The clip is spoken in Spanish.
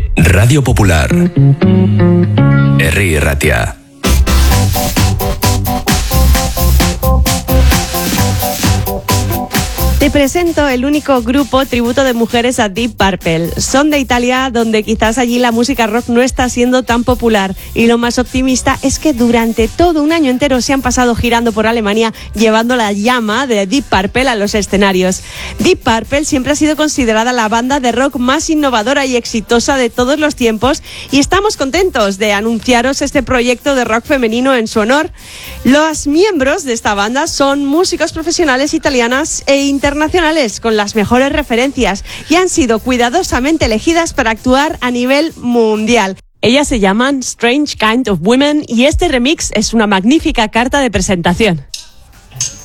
Radio Popular. Herri Ratia. Te presento el único grupo tributo de mujeres a Deep Purple. Son de Italia, donde quizás allí la música rock no está siendo tan popular. Y lo más optimista es que durante todo un año entero se han pasado girando por Alemania, llevando la llama de Deep Purple a los escenarios. Deep Purple siempre ha sido considerada la banda de rock más innovadora y exitosa de todos los tiempos, y estamos contentos de anunciaros este proyecto de rock femenino en su honor. Los miembros de esta banda son músicos profesionales italianas e internacionales con las mejores referencias y han sido cuidadosamente elegidas para actuar a nivel mundial. Ellas se llaman Strange Kind of Women y este remix es una magnífica carta de presentación.